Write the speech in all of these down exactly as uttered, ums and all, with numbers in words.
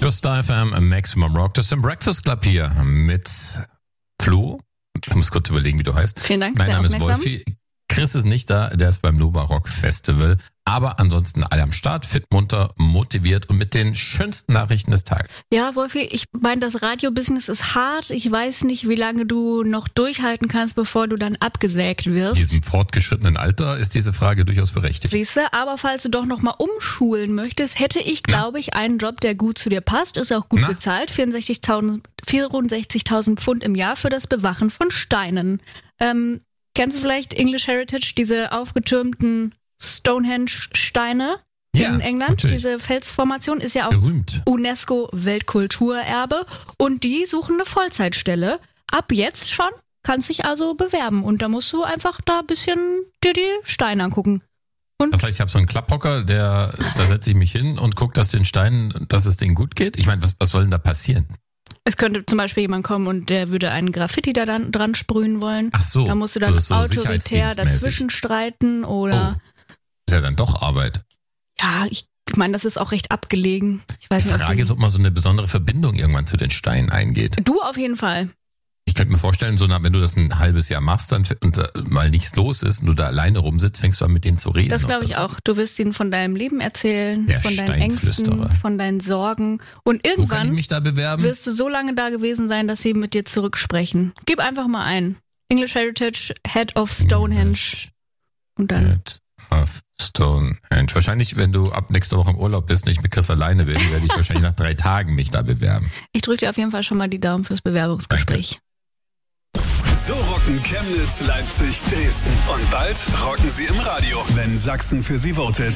Your Star F M Maximum Rock. Das ist im Breakfast Club hier mit Flo. Ich muss kurz überlegen, wie du heißt. Vielen Dank. Mein Name ist Wolfi. Chris ist nicht da, der ist beim Nova Rock Festival. Aber ansonsten alle am Start, fit, munter, motiviert und mit den schönsten Nachrichten des Tages. Ja, Wolfi, ich meine, das Radio-Business ist hart. Ich weiß nicht, wie lange du noch durchhalten kannst, bevor du dann abgesägt wirst. In diesem fortgeschrittenen Alter ist diese Frage durchaus berechtigt. Siehste, aber falls du doch noch mal umschulen möchtest, hätte ich, glaube ich, einen Job, der gut zu dir passt. Ist auch gut Na? bezahlt. vierundsechzigtausend Pfund im Jahr für das Bewachen von Steinen. Ähm, kennst du vielleicht English Heritage, diese aufgetürmten Stonehenge-Steine ja, in England? Natürlich. Diese Felsformation ist ja auch berühmt. UNESCO-Weltkulturerbe und die suchen eine Vollzeitstelle. Ab jetzt schon, kannst dich also bewerben und da musst du einfach da ein bisschen dir die Steine angucken. Und Das heißt, ich habe so einen Klapphocker, der, da setze ich mich hin und gucke, dass den Steinen, dass es denen gut geht. Ich meine, was, was soll denn da passieren? es könnte zum Beispiel jemand kommen und der würde einen Graffiti da dann dran sprühen wollen. Ach so. Da musst du dann so, so autoritär sicherheitsdienstmäßig. dazwischen streiten oder... Oh, ist ja dann doch Arbeit. Ja, ich meine, das ist auch recht abgelegen. Ich weiß Die nicht, ob Frage die- ist, ob man so eine besondere Verbindung irgendwann zu den Steinen eingeht. Du auf jeden Fall. Ich könnte mir vorstellen, so nach, wenn du das ein halbes Jahr machst dann, und äh, mal nichts los ist und du da alleine rumsitzt, fängst du an mit denen zu reden. Das glaube ich oder so. auch. Du wirst ihnen von deinem Leben erzählen, Der von deinen Ängsten, Steinflüsterer. von deinen Sorgen. Und Wo kann ich irgendwann mich da bewerben? wirst du so lange da gewesen sein, dass sie mit dir zurücksprechen. Gib einfach mal ein. English Heritage, Head of Stonehenge. Und dann... Head of Stonehenge. Wahrscheinlich, wenn du ab nächster Woche im Urlaub bist und ich mit Chris alleine bin, werde ich wahrscheinlich nach drei Tagen mich da bewerben. Ich drücke dir auf jeden Fall schon mal die Daumen fürs Bewerbungsgespräch. So rocken Chemnitz, Leipzig, Dresden. Und bald rocken sie im Radio, wenn Sachsen für sie votet.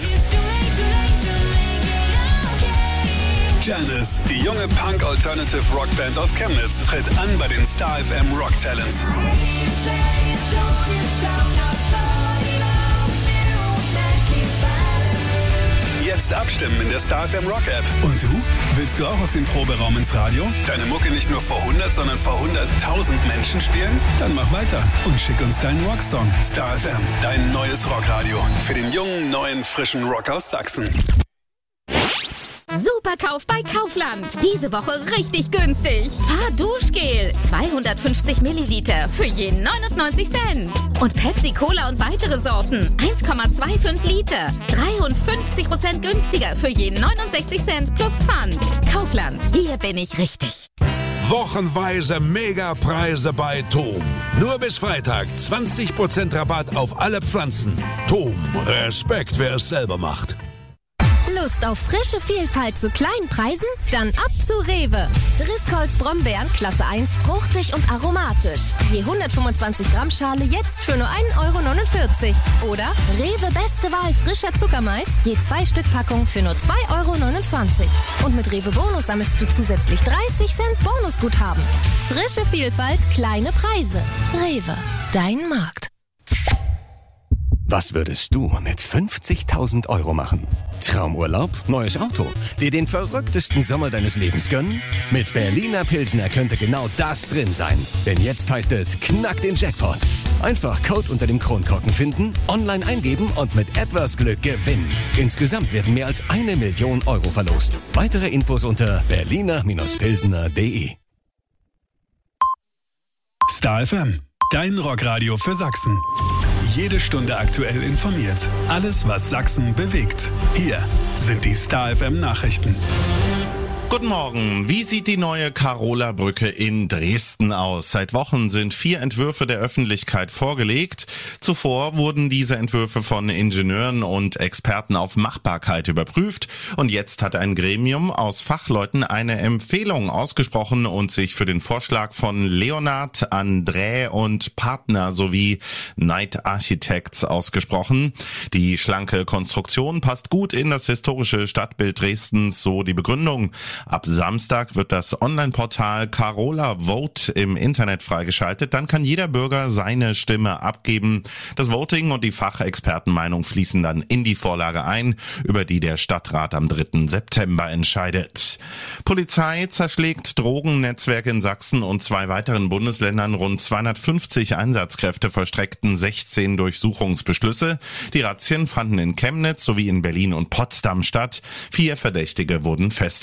Janice, die junge Punk-Alternative-Rockband aus Chemnitz, tritt an bei den Star F M Rock Talents. Jetzt abstimmen in der Star F M Rock App. Und du? Willst du auch aus dem Proberaum ins Radio? Deine Mucke nicht nur vor hundert, sondern vor hunderttausend Menschen spielen? Dann mach weiter und schick uns deinen Rocksong. Star F M, dein neues Rockradio. Für den jungen, neuen, frischen Rock aus Sachsen. Superkauf bei Kaufland. Diese Woche richtig günstig. Fahrduschgel. zweihundertfünfzig Milliliter für je neunundneunzig Cent. Und Pepsi Cola und weitere Sorten. eins Komma fünfundzwanzig Liter. dreiundfünfzig Prozent günstiger für je neunundsechzig Cent plus Pfand. Kaufland. Hier bin ich richtig. Wochenweise Megapreise bei Tom. Nur bis Freitag zwanzig Prozent Rabatt auf alle Pflanzen. Tom, Respekt, wer es selber macht. Lust auf frische Vielfalt zu kleinen Preisen? Dann ab zu Rewe. Driscolls Brombeeren Klasse eins, fruchtig und aromatisch. Je hundertfünfundzwanzig Gramm Schale jetzt für nur ein Euro neunundvierzig. Oder Rewe Beste Wahl frischer Zuckermais, je zwei Stück Packung für nur zwei Euro neunundzwanzig. Und mit Rewe Bonus sammelst du zusätzlich dreißig Cent Bonusguthaben. Frische Vielfalt, kleine Preise. Rewe, dein Markt. Was würdest du mit fünfzigtausend Euro machen? Traumurlaub, neues Auto, dir den verrücktesten Sommer deines Lebens gönnen? Mit Berliner Pilsner könnte genau das drin sein. Denn jetzt heißt es, knack den Jackpot. Einfach Code unter dem Kronkorken finden, online eingeben und mit etwas Glück gewinnen. Insgesamt werden mehr als eine Million Euro verlost. Weitere Infos unter berliner Pilsner punkt de. Star F M, dein Rockradio für Sachsen. Jede Stunde aktuell informiert. Alles, was Sachsen bewegt. Hier sind die Star F M Nachrichten. Guten Morgen. Wie sieht die neue Karola-Brücke in Dresden aus? Seit Wochen sind vier Entwürfe der Öffentlichkeit vorgelegt. Zuvor wurden diese Entwürfe von Ingenieuren und Experten auf Machbarkeit überprüft. Und jetzt hat ein Gremium aus Fachleuten eine Empfehlung ausgesprochen und sich für den Vorschlag von Leonhard, Andrä und Partner sowie Knight Architects ausgesprochen. Die schlanke Konstruktion passt gut in das historische Stadtbild Dresdens, so die Begründung. Ab Samstag wird das Online-Portal Karola Vote im Internet freigeschaltet. Dann kann jeder Bürger seine Stimme abgeben. Das Voting und die Fachexpertenmeinung fließen dann in die Vorlage ein, über die der Stadtrat am dritten September entscheidet. Polizei zerschlägt Drogennetzwerke in Sachsen und zwei weiteren Bundesländern. Rund zweihundertfünfzig Einsatzkräfte vollstreckten sechzehn Durchsuchungsbeschlüsse. Die Razzien fanden in Chemnitz sowie in Berlin und Potsdam statt. Vier Verdächtige wurden festgenommen.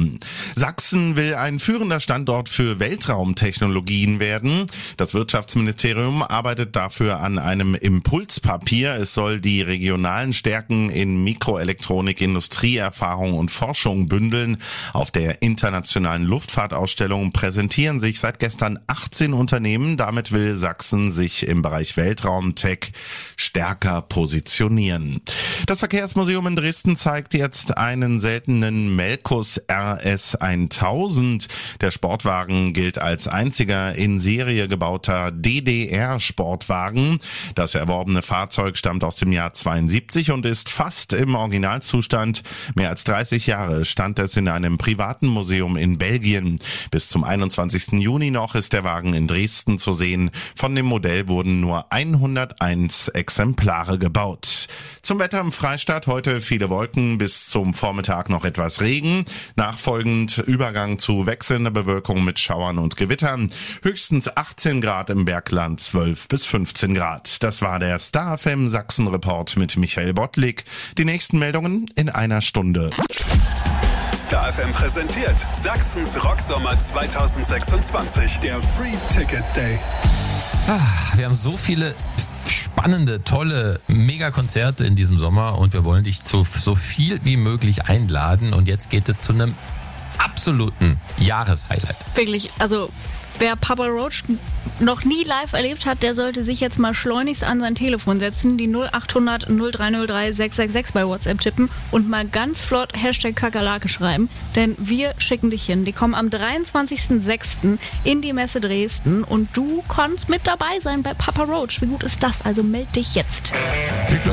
Raum. Sachsen will ein führender Standort für Weltraumtechnologien werden. Das Wirtschaftsministerium arbeitet dafür an einem Impulspapier. Es soll die regionalen Stärken in Mikroelektronik, Industrieerfahrung und Forschung bündeln. Auf der internationalen Luftfahrtausstellung präsentieren sich seit gestern achtzehn Unternehmen. Damit will Sachsen sich im Bereich Weltraumtech stärker positionieren. Das Verkehrsmuseum in Dresden zeigt jetzt einen seltenen Melkus R S tausend. Der Sportwagen gilt als einziger in Serie gebauter D D R-Sportwagen. Das erworbene Fahrzeug stammt aus dem Jahr zweiundsiebzig und ist fast im Originalzustand. Mehr als dreißig Jahre stand es in einem privaten Museum in Belgien. Bis zum einundzwanzigsten Juni noch ist der Wagen in Dresden zu sehen. Von dem Modell wurden nur hunderteins Exemplare gebaut. Zum Wetter im Freistaat heute viele Wolken, bis zum Vormittag noch etwas Regen. Nachfolgend Übergang zu wechselnder Bewölkung mit Schauern und Gewittern. Höchstens achtzehn Grad im Bergland, zwölf bis fünfzehn Grad. Das war der Star F M Sachsen Report mit Michael Bottlik. Die nächsten Meldungen in einer Stunde. Star F M präsentiert Sachsens Rocksommer zweitausendsechsundzwanzig, der Free Ticket Day. Ah, wir haben so viele spannende, tolle Megakonzerte in diesem Sommer und wir wollen dich zu so viel wie möglich einladen. Und jetzt geht es zu einem absoluten Jahreshighlight. Wirklich, also wer Papa Roach noch nie live erlebt hat, der sollte sich jetzt mal schleunigst an sein Telefon setzen, die null achthundert null drei null drei sechs sechs sechs bei WhatsApp tippen und mal ganz flott Hashtag Kakerlake schreiben, denn wir schicken dich hin. Die kommen am dreiundzwanzigsten sechsten in die Messe Dresden und du kannst mit dabei sein bei Papa Roach. Wie gut ist das? Also meld dich jetzt. Viel Glück.